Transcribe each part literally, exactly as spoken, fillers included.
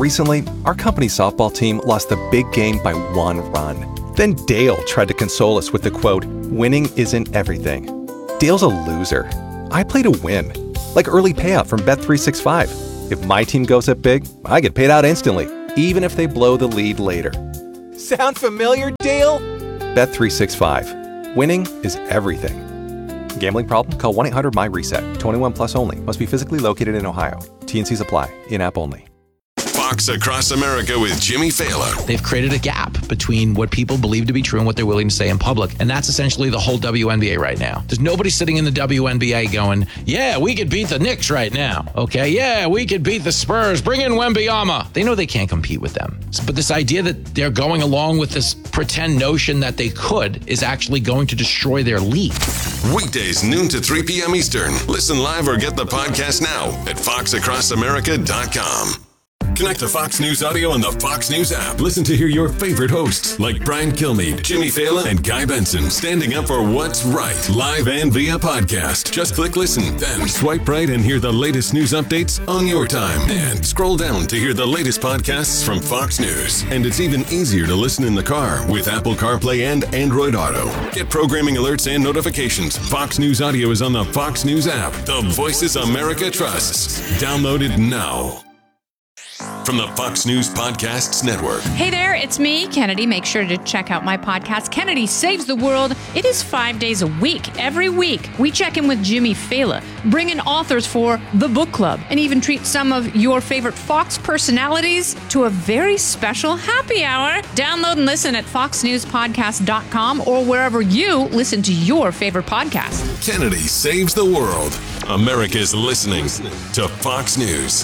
Recently, our company's softball team lost the big game by one run. Then Dale tried to console us with the quote, "Winning isn't everything." Dale's a loser. I play to win. Like early payout from Bet three sixty-five. If my team goes up big, I get paid out instantly, even if they blow the lead later. Sound familiar, Dale? Bet three sixty-five. Winning is everything. Gambling problem? Call one eight hundred M Y reset. twenty-one plus only. Must be physically located in Ohio. T N Cs apply. In-app only. Fox Across America with Jimmy Fallon. They've created a gap between what people believe to be true and what they're willing to say in public. And that's essentially the whole W N B A right now. There's nobody sitting in the W N B A going, yeah, we could beat the Knicks right now. Okay, yeah, we could beat the Spurs. Bring in Wembanyama. They know they can't compete with them. But this idea that they're going along with this pretend notion that they could is actually going to destroy their league. Weekdays, noon to three p.m. Eastern. Listen live or get the podcast now at fox across america dot com. Connect to Fox News Audio on the Fox News app. Listen to hear your favorite hosts like Brian Kilmeade, Jimmy Fallon, and Guy Benson standing up for what's right, live and via podcast. Just click listen, then swipe right and hear the latest news updates on your time. And scroll down to hear the latest podcasts from Fox News. And it's even easier to listen in the car with Apple CarPlay and Android Auto. Get programming alerts and notifications. Fox News Audio is on the Fox News app. The voices America trusts. Download it now. From the Fox News Podcasts Network. Hey there, it's me, Kennedy. Make sure to check out my podcast, Kennedy Saves the World. It is five days a week. Every week, we check in with Jimmy Fallon, bring in authors for the book club, and even treat some of your favorite Fox personalities to a very special happy hour. Download and listen at fox news podcast dot com or wherever you listen to your favorite podcast. Kennedy Saves the World. America's listening to Fox News.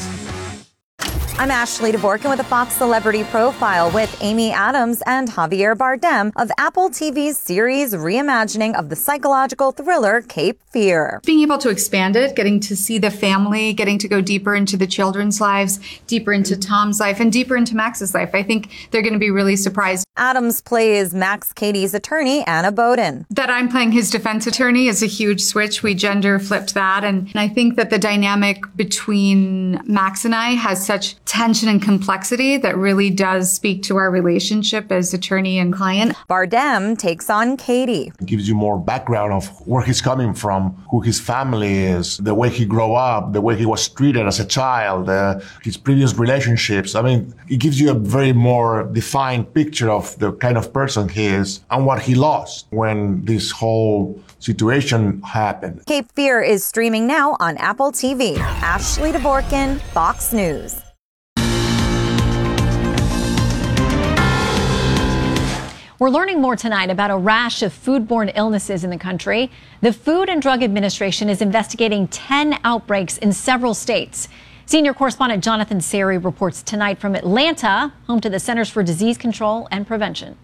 I'm Ashley Dvorkin with a Fox Celebrity Profile with Amy Adams and Javier Bardem of Apple T V's series reimagining of the psychological thriller Cape Fear. Being able to expand it, getting to see the family, getting to go deeper into the children's lives, deeper into Tom's life, and deeper into Max's life, I think they're going to be really surprised. Adams plays Max Cady's attorney, Anna Boden. That I'm playing his defense attorney is a huge switch. We gender flipped that. And, and I think that the dynamic between Max and I has such tension and complexity that really does speak to our relationship as attorney and client. Bardem takes on Cady. It gives you more background of where he's coming from, who his family is, the way he grew up, the way he was treated as a child, uh, his previous relationships. I mean, it gives you a very more defined picture of the kind of person he is and what he lost when this whole situation happened. Cape Fear is streaming now on Apple T V. Ashley Dvorkin, Fox News. We're learning more tonight about a rash of foodborne illnesses in the country. The Food and Drug Administration is investigating ten outbreaks in several states. Senior correspondent Jonathan Sari reports tonight from Atlanta, home to the Centers for Disease Control and Prevention.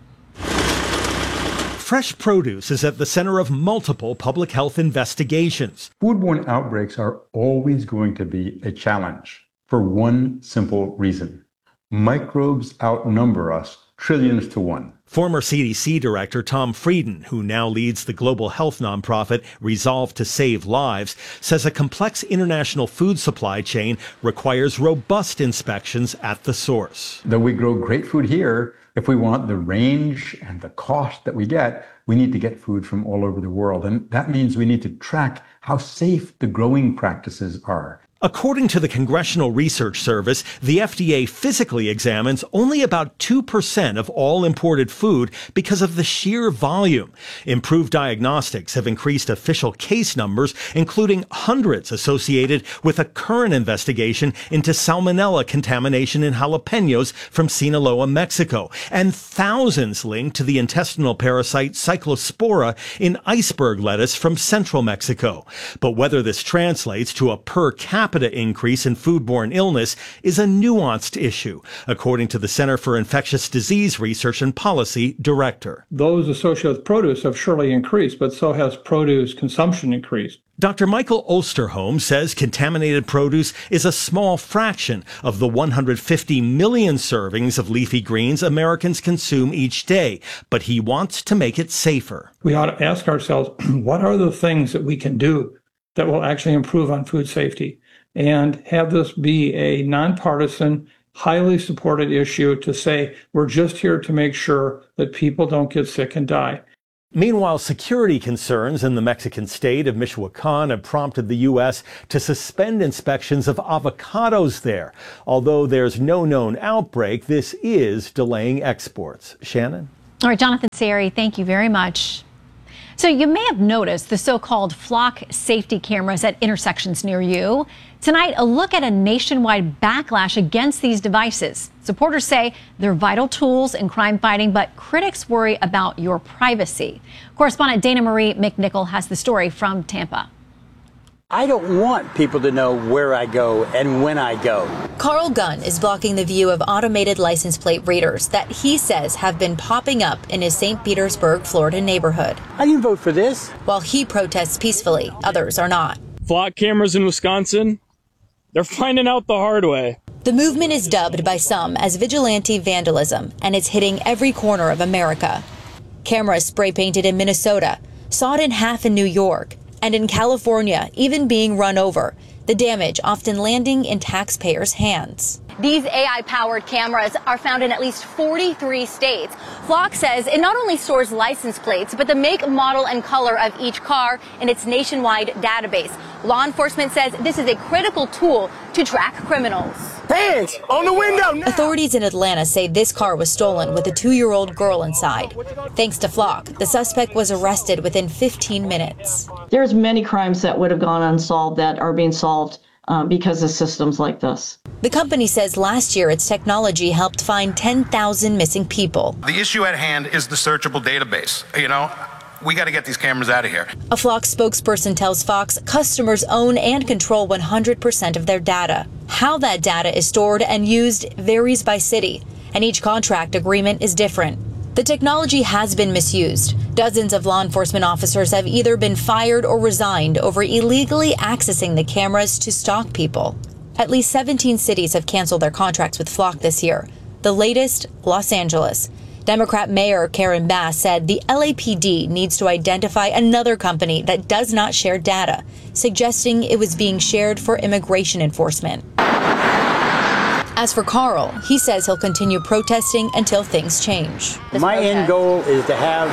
Fresh produce is at the center of multiple public health investigations. Foodborne outbreaks are always going to be a challenge for one simple reason. Microbes outnumber us trillions to one. Former C D C Director Tom Frieden, who now leads the global health nonprofit Resolve to Save Lives, says a complex international food supply chain requires robust inspections at the source. Though we grow great food here, if we want the range and the cost that we get, we need to get food from all over the world. And that means we need to track how safe the growing practices are. According to the Congressional Research Service, the F D A physically examines only about two percent of all imported food because of the sheer volume. Improved diagnostics have increased official case numbers, including hundreds associated with a current investigation into salmonella contamination in jalapenos from Sinaloa, Mexico, and thousands linked to the intestinal parasite Cyclospora in iceberg lettuce from central Mexico. But whether this translates to a per capita increase in foodborne illness is a nuanced issue, according to the Center for Infectious Disease Research and Policy Director. Those associated with produce have surely increased, but so has produce consumption increased. Doctor Michael Osterholm says contaminated produce is a small fraction of the one hundred fifty million servings of leafy greens Americans consume each day, but he wants to make it safer. We ought to ask ourselves, what are the things that we can do that will actually improve on food safety? And have this be a nonpartisan highly supported issue to say, we're just here to make sure that people don't get sick and die. Meanwhile, security concerns in the Mexican state of Michoacan have prompted the U S to suspend inspections of avocados there. Although there's no known outbreak, this is delaying exports. Shannon? All right, Jonathan Sayre, thank you very much. So you may have noticed the so-called flock safety cameras at intersections near you. Tonight, a look at a nationwide backlash against these devices. Supporters say they're vital tools in crime fighting, but critics worry about your privacy. Correspondent Dana Marie McNichol has the story from Tampa. I don't want people to know where I go and when I go. Carl Gunn is blocking the view of automated license plate readers that he says have been popping up in his Saint Petersburg, Florida neighborhood. I didn't vote for this. While he protests peacefully, others are not. Flock cameras in Wisconsin, they're finding out the hard way. The movement is dubbed by some as vigilante vandalism, and it's hitting every corner of America. Cameras spray painted in Minnesota, sawed in half in New York, and in California, even being run over, the damage often landing in taxpayers' hands. These A I-powered cameras are found in at least forty-three states. Flock says it not only stores license plates, but the make, model, and color of each car in its nationwide database. Law enforcement says this is a critical tool to track criminals. Hands on the window now. Authorities in Atlanta say this car was stolen with a two-year-old girl inside. Thanks to Flock, the suspect was arrested within fifteen minutes. There's many crimes that would have gone unsolved that are being solved uh, because of systems like this. The company says last year its technology helped find ten thousand missing people. The issue at hand is the searchable database. You know, we got to get these cameras out of here. A Flock spokesperson tells Fox customers own and control one hundred percent of their data. How that data is stored and used varies by city, and each contract agreement is different. The technology has been misused. Dozens of law enforcement officers have either been fired or resigned over illegally accessing the cameras to stalk people. At least seventeen cities have canceled their contracts with Flock this year. The latest, Los Angeles. Democrat Mayor Karen Bass said the L A P D needs to identify another company that does not share data, suggesting it was being shared for immigration enforcement. As for Carl, he says he'll continue protesting until things change. My end goal is to have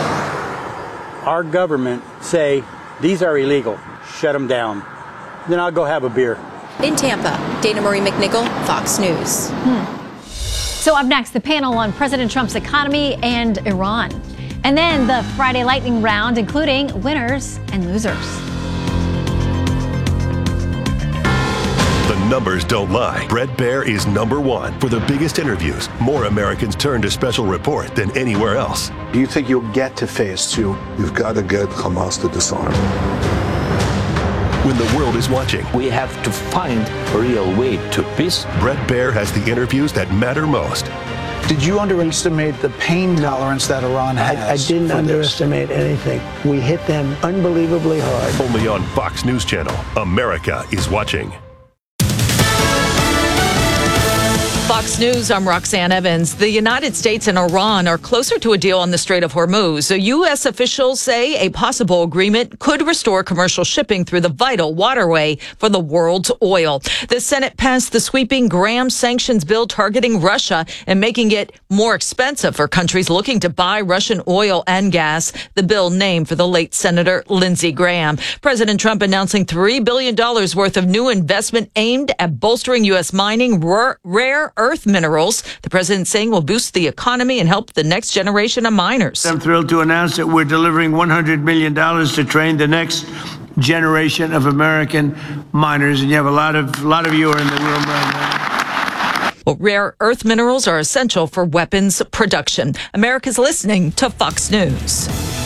our government say, these are illegal, shut them down. Then I'll go have a beer. In Tampa, Dana Marie McNichol, Fox News. Hmm. So up next, the panel on President Trump's economy and Iran. And then the Friday lightning round, including winners and losers. The numbers don't lie. Bret Baier is number one. For the biggest interviews, more Americans turn to Special Report than anywhere else. Do you think you'll get to phase two? You've got to get Hamas to disarm. When the world is watching, we have to find a real way to peace. Bret Baier has the interviews that matter most. Did you underestimate the pain tolerance that Iran has? I, I didn't underestimate this. anything. We hit them unbelievably hard. Only on Fox News Channel. America is watching. Fox News, I'm Roxanne Evans. The United States and Iran are closer to a deal on the Strait of Hormuz. So U S officials say a possible agreement could restore commercial shipping through the vital waterway for the world's oil. The Senate passed the sweeping Graham sanctions bill targeting Russia and making it more expensive for countries looking to buy Russian oil and gas. The bill named for the late Senator Lindsey Graham. President Trump announcing three billion dollars worth of new investment aimed at bolstering U S mining, rare, rare earth minerals. The president saying will boost the economy and help the next generation of miners. I'm thrilled to announce that we're delivering one hundred million dollars to train the next generation of American miners. And you have a lot of, a lot of you are in the room right now. Well, rare earth minerals are essential for weapons production. America's listening to Fox News.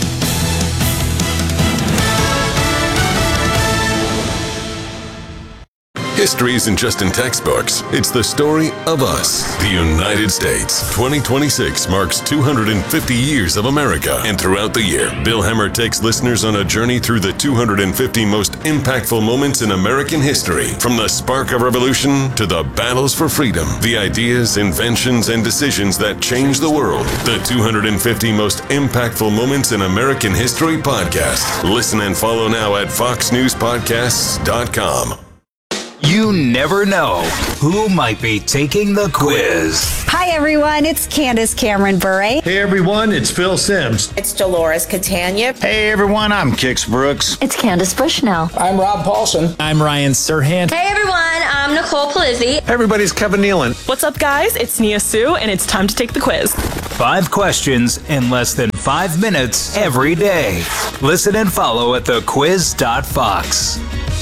History isn't just in textbooks. It's the story of us, the United States. twenty twenty-six marks two hundred fifty years of America. And throughout the year, Bill Hemmer takes listeners on a journey through the two hundred fifty most impactful moments in American history. From the spark of revolution to the battles for freedom, the ideas, inventions, and decisions that changed the world. The two hundred fifty most impactful moments in American history podcast. Listen and follow now at fox news podcasts dot com. You You never know who might be taking the quiz. Hi, everyone. It's Candace Cameron Bure. Hey, everyone. It's Phil Sims. It's Dolores Catania. Hey, everyone. I'm Kix Brooks. It's Candace Bushnell. I'm Rob Paulson. I'm Ryan Serhant. Hey, everyone. I'm Nicole Palizzi. Hey, everybody's Kevin Nealon. What's up, guys? It's Nia Sue, and it's time to take the quiz. Five questions in less than five minutes every day. Listen and follow at the quiz dot fox.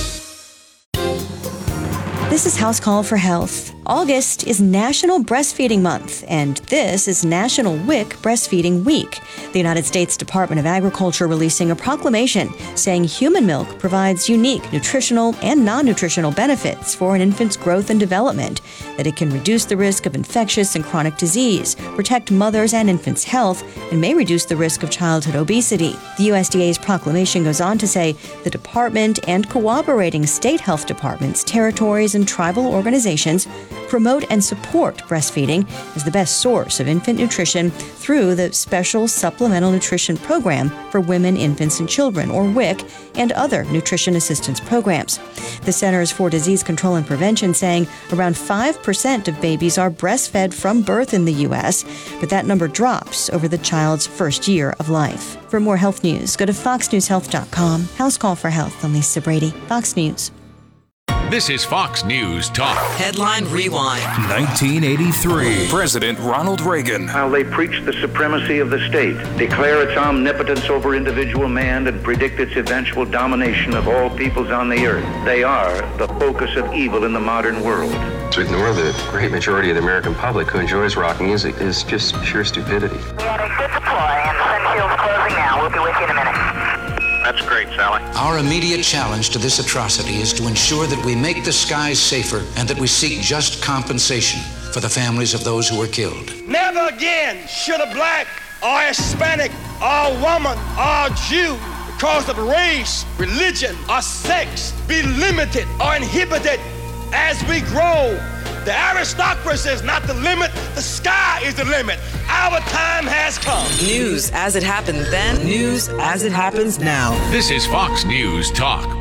This is House Call for Health. August is National Breastfeeding Month, and this is National W I C Breastfeeding Week. The United States Department of Agriculture releasing a proclamation saying human milk provides unique nutritional and non-nutritional benefits for an infant's growth and development, that it can reduce the risk of infectious and chronic disease, protect mothers' and infants' health, and may reduce the risk of childhood obesity. The U S D A's proclamation goes on to say the department and cooperating state health departments, territories, and tribal organizations promote and support breastfeeding as the best source of infant nutrition through the Special Supplemental Nutrition Program for Women, Infants, and Children, or W I C, and other nutrition assistance programs. The Centers for Disease Control and Prevention saying around five percent of babies are breastfed from birth in the U S, but that number drops over the child's first year of life. For more health news, go to fox news health dot com. House Call for Health. I'm Lisa Brady, Fox News. This is Fox News Talk. Headline Rewind. nineteen eighty-three. President Ronald Reagan. How they preach the supremacy of the state, declare its omnipotence over individual man, and predict its eventual domination of all peoples on the earth. They are the focus of evil in the modern world. To ignore the great majority of the American public who enjoys rock music is just pure stupidity. We had a good deploy, and the sun shield's closing now. We'll be with you in a minute. That's great, Sally. Our immediate challenge to this atrocity is to ensure that we make the skies safer and that we seek just compensation for the families of those who were killed. Never again should a black or Hispanic or woman or Jew, because of race, religion, or sex, be limited or inhibited as we grow. The aristocracy is not the limit, the sky is the limit. Our time has come. News as it happened then, news as it happens now. This is Fox News Talk.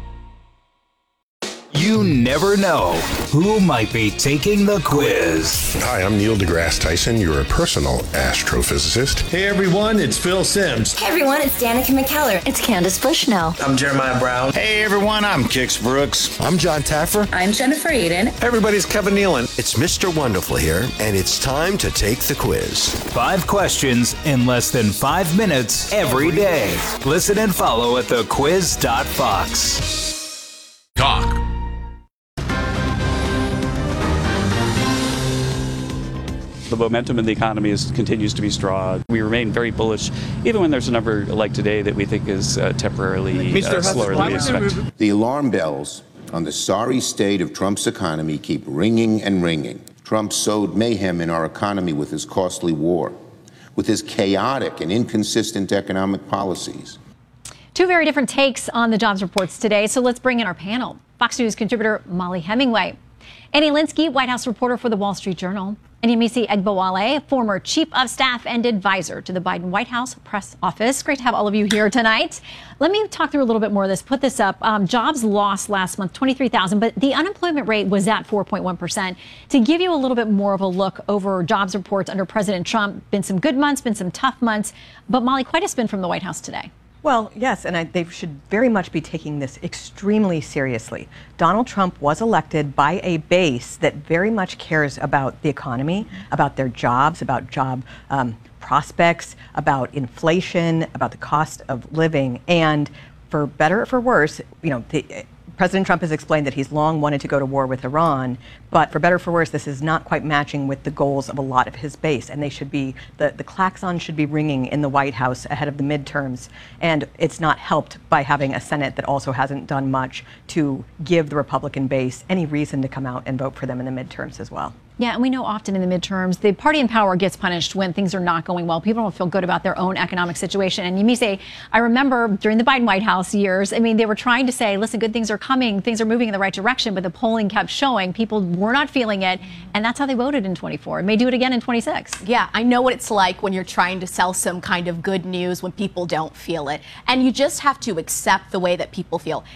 You never know who might be taking the quiz. Hi, I'm Neil deGrasse Tyson, your personal astrophysicist. Hey, everyone, it's Phil Sims. Hey, everyone, it's Danica McKellar. It's Candace Bushnell. I'm Jeremiah Brown. Hey, everyone, I'm Kix Brooks. I'm John Taffer. I'm Jennifer Aiden. Hey, everybody's Kevin Nealon. It's Mister Wonderful here, and it's time to take the quiz. Five questions in less than five minutes every day. Listen and follow at the quiz dot fox. Talk. The momentum in the economy is, continues to be strong. We remain very bullish, even when there's a number like today that we think is uh, temporarily uh, slower than we expect. The alarm bells on the sorry state of Trump's economy keep ringing and ringing. Trump sowed mayhem in our economy with his costly war, with his chaotic and inconsistent economic policies. Two very different takes on the jobs reports today, so let's bring in our panel. Fox News contributor Molly Hemingway, Annie Linsky, White House reporter for the Wall Street Journal, and Yemisi Egbowale, former chief of staff and advisor to the Biden White House press office. Great to have all of you here tonight. Let me talk through a little bit more of this. Put this up. Um, jobs lost last month, twenty-three thousand, but the unemployment rate was at four point one percent. To give you a little bit more of a look over jobs reports under President Trump, been some good months, been some tough months, but Molly, quite a spin from the White House today. Well, yes, and I, they should very much be taking this extremely seriously. Donald Trump was elected by a base that very much cares about the economy, about their jobs, about job um, prospects, about inflation, about the cost of living, and for better or for worse, you know, the, President Trump has explained that he's long wanted to go to war with Iran, but for better or for worse, this is not quite matching with the goals of a lot of his base, and they should be, the, the klaxon should be ringing in the White House ahead of the midterms, and it's not helped by having a Senate that also hasn't done much to give the Republican base any reason to come out and vote for them in the midterms as well. Yeah, and we know often in the midterms, the party in power gets punished when things are not going well. People don't feel good about their own economic situation. And you may say, I remember during the Biden White House years, I mean, they were trying to say, listen, good things are coming, things are moving in the right direction, but the polling kept showing people were not feeling it. And that's how they voted in twenty-four. It may do it again in twenty-six. Yeah, I know what it's like when you're trying to sell some kind of good news when people don't feel it. And you just have to accept the way that people feel. If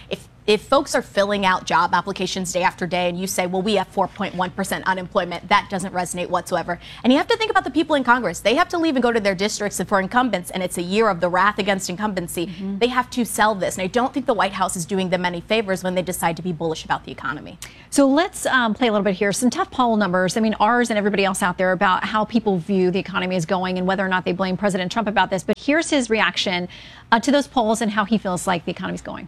if folks are filling out job applications day after day and you say, well, we have four point one percent unemployment, that doesn't resonate whatsoever. And you have to think about the people in Congress. They have to leave and go to their districts for incumbents, and it's a year of the wrath against incumbency. Mm-hmm. They have to sell this. And I don't think the White House is doing them any favors when they decide to be bullish about the economy. So let's um, play a little bit here. Some tough poll numbers. I mean, ours and everybody else out there about how people view the economy is going and whether or not they blame President Trump about this. But here's his reaction uh, to those polls and how he feels like the economy's going.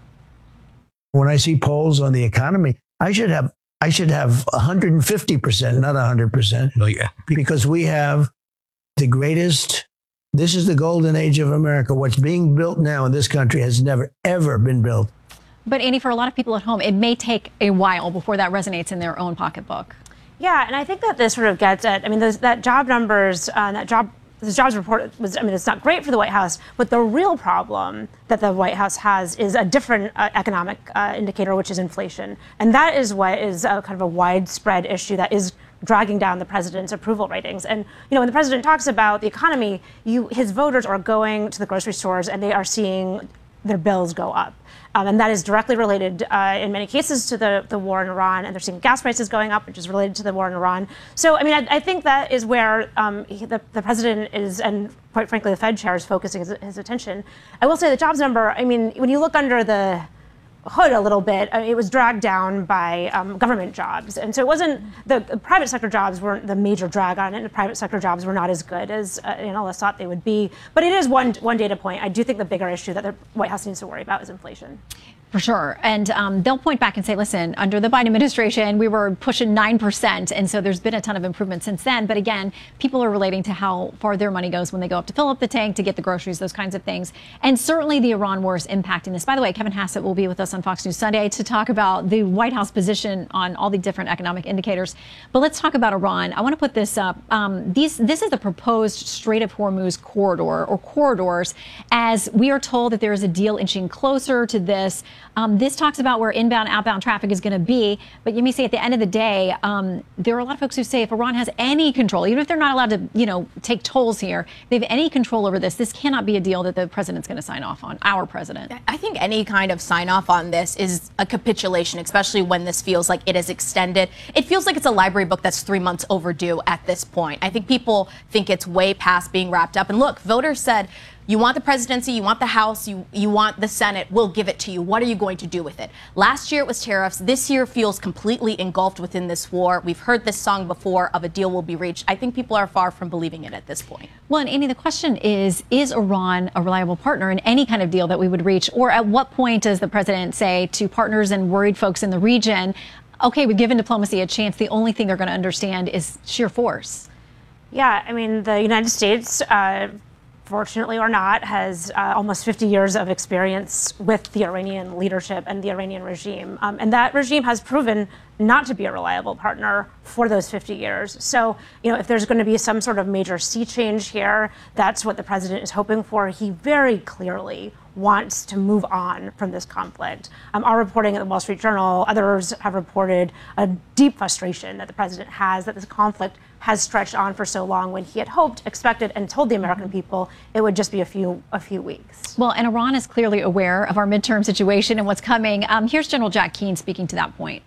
When I see polls on the economy, I should have I should have one hundred fifty percent, not one hundred percent. Oh, yeah. Because we have the greatest, this is the golden age of America. What's being built now in this country has never, ever been built. But Annie, for a lot of people at home, it may take a while before that resonates in their own pocketbook. Yeah, and I think that this sort of gets at, I mean, those, that job numbers, uh, that job, this jobs report was, I mean, it's not great for the White House, but the real problem that the White House has is a different uh, economic uh, indicator, which is inflation. And that is what is a, kind of a widespread issue that is dragging down the president's approval ratings. And, you know, when the president talks about the economy, you, his voters are going to the grocery stores and they are seeing their bills go up. Um, and that is directly related, uh, in many cases, to the, the war in Iran. And they're seeing gas prices going up, which is related to the war in Iran. So, I mean, I, I think that is where um, he, the, the president is, and quite frankly, the Fed chair is focusing his, his attention. I will say the jobs number, I mean, when you look under the hood a little bit, I mean, it was dragged down by um, government jobs. And so it wasn't, the, the private sector jobs weren't the major drag on it, and the private sector jobs were not as good as uh, analysts thought they would be. But it is one, one data point. I do think the bigger issue that the White House needs to worry about is inflation. For sure. And um, they'll point back and say, listen, under the Biden administration, we were pushing nine percent. And so there's been a ton of improvement since then. But again, people are relating to how far their money goes when they go up to fill up the tank, to get the groceries, those kinds of things. And certainly the Iran war is impacting this. By the way, Kevin Hassett will be with us on Fox News Sunday to talk about the White House position on all the different economic indicators. But let's talk about Iran. I want to put this up. Um, these, this is the proposed Strait of Hormuz corridor or corridors, as we are told that there is a deal inching closer to this. Um, this talks about where inbound, outbound traffic is going to be. But you may say at the end of the day, um, there are a lot of folks who say if Iran has any control, even if they're not allowed to, you know, take tolls here, they have any control over this, this cannot be a deal that the president's going to sign off on, our president. I think any kind of sign off on this is a capitulation, especially when this feels like it is extended. It feels like it's a library book that's three months overdue at this point. I think people think it's way past being wrapped up. And look, voters said, you want the presidency, you want the House, you, you want the Senate, we'll give it to you. What are you going to do with it? Last year it was tariffs. This year feels completely engulfed within this war. We've heard this song before of a deal will be reached. I think people are far from believing it at this point. Well, and Annie, the question is, is Iran a reliable partner in any kind of deal that we would reach? Or at what point does the president say to partners and worried folks in the region, okay, we've given diplomacy a chance, the only thing they're going to understand is sheer force? Yeah, I mean, the United States, uh, fortunately or not, has uh, almost fifty years of experience with the Iranian leadership and the Iranian regime. Um, and that regime has proven not to be a reliable partner for those fifty years. So, you know, if there's going to be some sort of major sea change here, that's what the president is hoping for. He very clearly wants to move on from this conflict. Um, our reporting at the Wall Street Journal, others have reported a deep frustration that the president has, that this conflict has stretched on for so long when he had hoped, expected, and told the American people it would just be a few a few weeks. Well, and Iran is clearly aware of our midterm situation and what's coming. Um, here's General Jack Keane speaking to that point.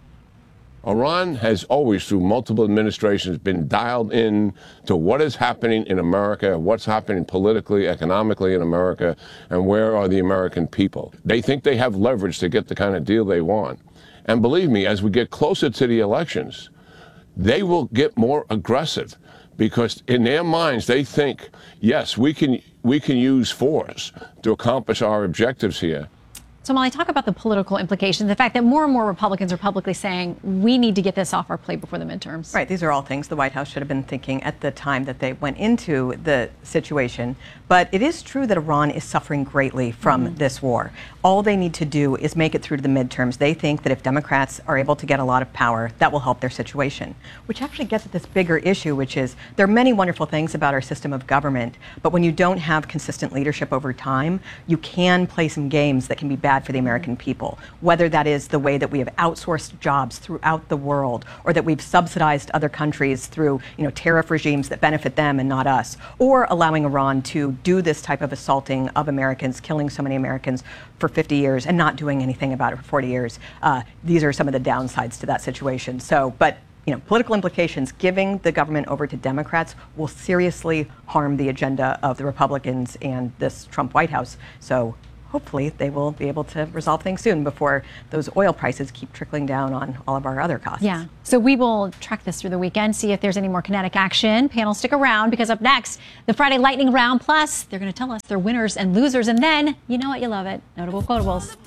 Iran has always, through multiple administrations, been dialed in to what is happening in America, what's happening politically, economically in America, and where are the American people. They think they have leverage to get the kind of deal they want. And believe me, as we get closer to the elections, they will get more aggressive because in their minds, they think, yes, we can, we can use force to accomplish our objectives here. So, Molly, talk about the political implications, the fact that more and more Republicans are publicly saying we need to get this off our plate before the midterms. Right. These are all things the White House should have been thinking at the time that they went into the situation. But it is true that Iran is suffering greatly from mm-hmm. this war. All they need to do is make it through to the midterms. They think that if Democrats are able to get a lot of power, that will help their situation, which actually gets at this bigger issue, which is there are many wonderful things about our system of government, but when you don't have consistent leadership over time, you can play some games that can be bad bad for the American people, whether that is the way that we have outsourced jobs throughout the world, or that we've subsidized other countries through, you know, tariff regimes that benefit them and not us, or allowing Iran to do this type of assaulting of Americans, killing so many Americans for fifty years and not doing anything about it for forty years. Uh, these are some of the downsides to that situation. So, but you know, political implications, giving the government over to Democrats will seriously harm the agenda of the Republicans and this Trump White House. So hopefully they will be able to resolve things soon before those oil prices keep trickling down on all of our other costs. Yeah. So we will track this through the weekend, see if there's any more kinetic action. Panel, stick around, because up next, the Friday Lightning Round. Plus, they're going to tell us their winners and losers. And then, you know what, you love it, notable quotables.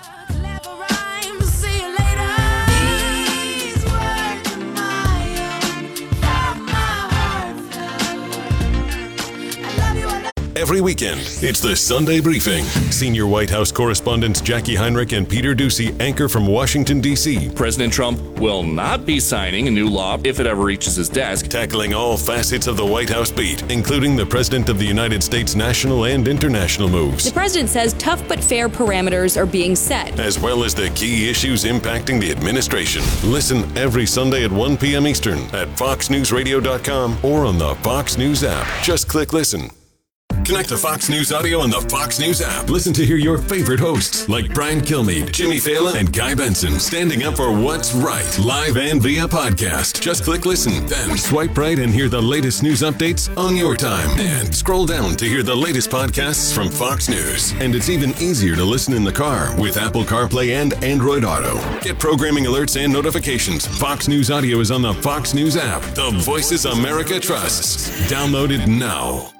Every weekend, it's the Sunday Briefing. Senior White House correspondents Jackie Heinrich and Peter Doocy anchor from Washington, D C President Trump will not be signing a new law if it ever reaches his desk. Tackling all facets of the White House beat, including the President of the United States national and international moves. The president says tough but fair parameters are being set, as well as the key issues impacting the administration. Listen every Sunday at one p.m. Eastern at fox news radio dot com or on the Fox News app. Just click listen. Connect to Fox News Audio on the Fox News app. Listen to hear your favorite hosts like Brian Kilmeade, Jimmy Fallon, and Guy Benson standing up for what's right, live and via podcast. Just click listen, then swipe right and hear the latest news updates on your time. And scroll down to hear the latest podcasts from Fox News. And it's even easier to listen in the car with Apple CarPlay and Android Auto. Get programming alerts and notifications. Fox News Audio is on the Fox News app. The voices America trusts. Download it now.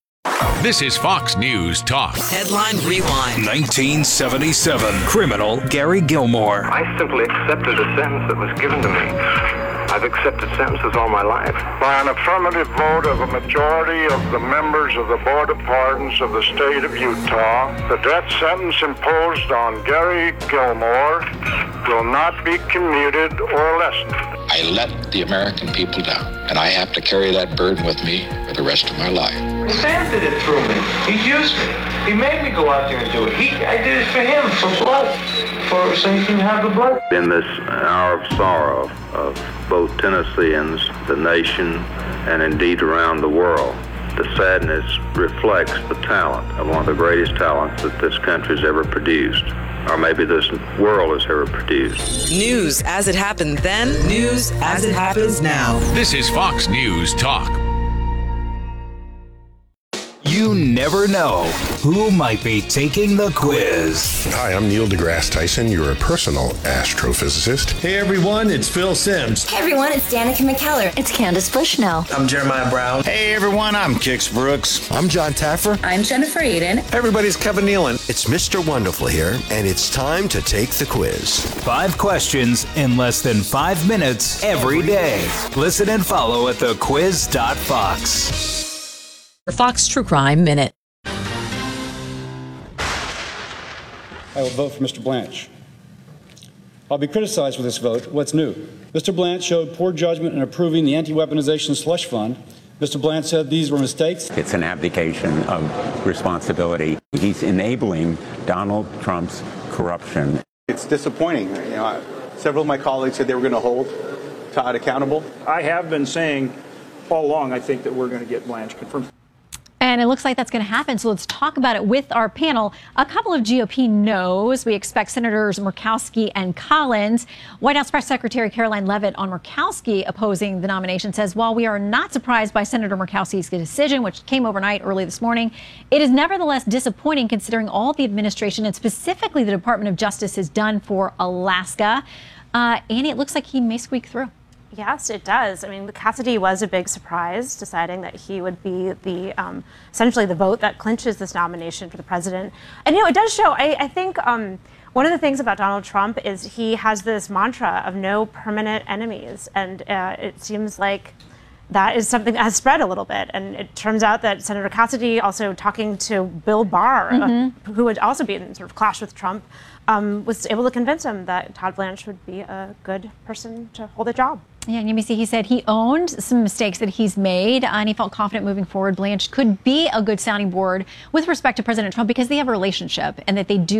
This is Fox News Talk. Headline Rewind. nineteen seventy-seven. Criminal Gary Gilmore. I simply accepted a sentence that was given to me. I've accepted sentences all my life. By an affirmative vote of a majority of the members of the Board of Pardons of the state of Utah, the death sentence imposed on Gary Gilmore will not be commuted or lessened. I let the American people down, and I have to carry that burden with me for the rest of my life. Sam did it through me. He used me. He made me go out there and do it. He, I did it for him, for blood, for so he can have the blood. In this hour of sorrow of both Tennesseans, the nation, and indeed around the world, the sadness reflects the talent of one of the greatest talents that this country's ever produced, or maybe this world has ever produced. News as it happened then, news as it happens now. This is Fox News Talk. You never know who might be taking the quiz. Hi, I'm Neil deGrasse Tyson, your personal astrophysicist. Hey everyone, it's Phil Simms. Hey everyone, it's Danica McKellar. It's Candace Bushnell. I'm Jeremiah Brown. Hey everyone, I'm Kix Brooks. I'm John Taffer. I'm Jennifer Aiden. Hey everybody, it's Kevin Nealon. It's Mister Wonderful here, and it's time to take the quiz. Five questions in less than five minutes every day. Listen and follow at the quiz dot fox. Fox True Crime Minute. I will vote for Mister Blanche. I'll be criticized for this vote. What's new? Mister Blanche showed poor judgment in approving the anti-weaponization slush fund. Mister Blanche said these were mistakes. It's an abdication of responsibility. He's enabling Donald Trump's corruption. It's disappointing. You know, several of my colleagues said they were going to hold Todd accountable. I have been saying all along, I think that we're going to get Blanche confirmed. And it looks like that's going to happen. So let's talk about it with our panel. A couple of G O P no's. We expect Senators Murkowski and Collins. White House Press Secretary Caroline Leavitt on Murkowski opposing the nomination says, while we are not surprised by Senator Murkowski's decision, which came overnight early this morning, it is nevertheless disappointing considering all the administration and specifically the Department of Justice has done for Alaska. Uh, Annie, it looks like he may squeak through. Yes, it does. I mean, Cassidy was a big surprise, deciding that he would be the um, essentially the vote that clinches this nomination for the president. And, you know, it does show, I, I think um, one of the things about Donald Trump is he has this mantra of no permanent enemies. And uh, it seems like that is something that has spread a little bit. And it turns out that Senator Cassidy, also talking to Bill Barr, mm-hmm. uh, who would also be in sort of clash with Trump, um, was able to convince him that Todd Blanche would be a good person to hold the job. Yeah, and you may see he said he owned some mistakes that he's made, and he felt confident moving forward. Blanche could be a good sounding board with respect to President Trump because they have a relationship and that they do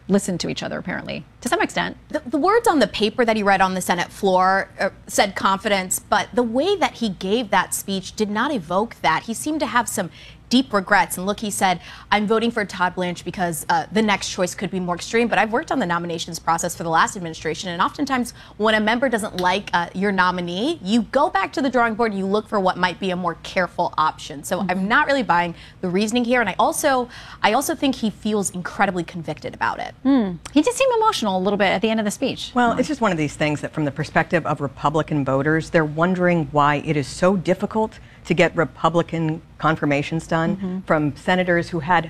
listen to each other, apparently, to some extent. The, the words on the paper that he read on the Senate floor uh, said confidence, but the way that he gave that speech did not evoke that. He seemed to have some deep regrets. And look, he said, I'm voting for Todd Blanche because uh, the next choice could be more extreme. But I've worked on the nominations process for the last administration. And oftentimes when a member doesn't like uh, your nominee, you go back to the drawing board and you look for what might be a more careful option. So mm-hmm. I'm not really buying the reasoning here. And I also I also think he feels incredibly convicted about it. Mm. He did seem emotional a little bit at the end of the speech. Well, mm-hmm. it's just one of these things that from the perspective of Republican voters, they're wondering why it is so difficult to get Republican confirmations done mm-hmm. from senators who had